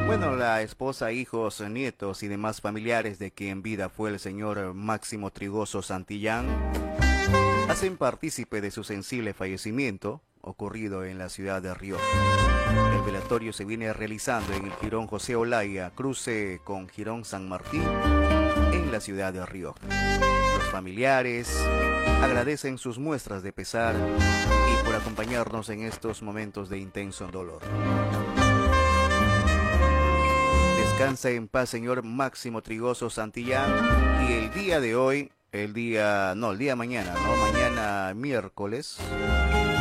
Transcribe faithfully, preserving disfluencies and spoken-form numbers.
Bueno, la esposa, hijos, nietos y demás familiares de quien en vida fue el señor Máximo Trigoso Santillán hacen partícipe de su sensible fallecimiento ocurrido en la ciudad de Rioja. El velatorio se viene realizando en el Jirón José Olaya, cruce con Jirón San Martín, en la ciudad de Rioja. Los familiares agradecen sus muestras de pesar y por acompañarnos en estos momentos de intenso dolor. Descansa en paz, señor Máximo Trigoso Santillán, y el día de hoy, el día, no, el día de mañana, ¿no? Mañana miércoles.